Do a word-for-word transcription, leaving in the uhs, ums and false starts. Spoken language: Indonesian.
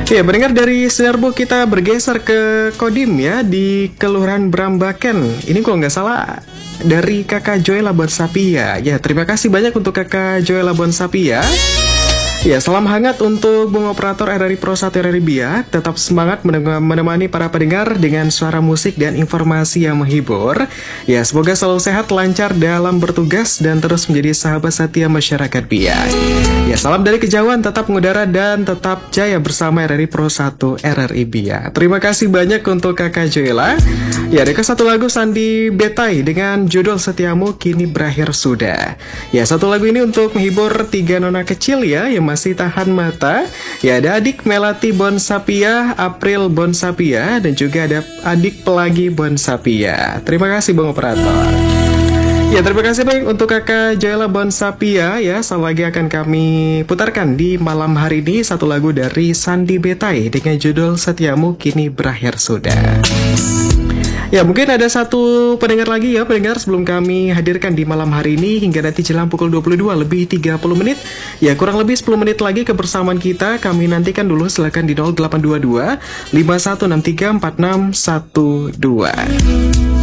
Ya, mendengar dari Sinerbo kita bergeser ke Kodim ya, di Kelurahan Brambaken. Ini kalau nggak salah dari Kakak Joy Labuan Sapia. Ya, terima kasih banyak untuk Kakak Joy Labuan Sapia. Ya, salam hangat untuk Bung Operator R R I Pro satu R R I Biak. Tetap semangat menemani para pendengar dengan suara musik dan informasi yang menghibur. Ya, semoga selalu sehat, lancar dalam bertugas dan terus menjadi sahabat setia masyarakat Biak. Ya, salam dari kejauhan, tetap mengudara dan tetap jaya bersama R R I Pro satu R R I Biak. Terima kasih banyak untuk Kakak Joyla. Ya, ada satu lagu Sandi Betai dengan judul Setiamu Kini Berakhir Sudah. Ya, satu lagu ini untuk menghibur tiga nona kecil ya, yang masih tahan mata. Ya, ada adik Melati Bonsapia, April Bonsapia, dan juga ada adik Pelagi Bonsapia. Terima kasih Bang Operator. Ya, terima kasih banyak untuk Kakak Joyla Bonsapia ya. Selalu lagi akan kami putarkan di malam hari ini satu lagu dari Sandi Betai dengan judul Setiamu Kini Berakhir Sudah. Ya, mungkin ada satu pendengar lagi ya, pendengar sebelum kami hadirkan di malam hari ini hingga nanti jelang pukul dua puluh dua lebih tiga puluh menit. Ya, kurang lebih sepuluh menit lagi kebersamaan kita. Kami nantikan dulu, silakan di nol delapan dua dua lima satu enam tiga empat enam satu dua.